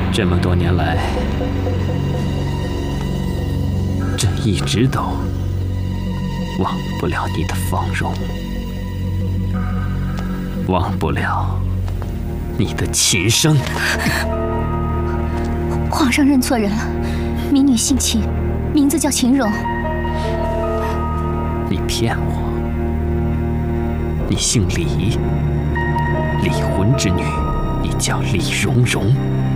这么多年来，朕一直都忘不了你的芳容，忘不了你的琴声。 皇上认错人了，民女姓秦，名字叫秦荣。 你骗我，你姓李，离婚之女，你叫李蓉蓉。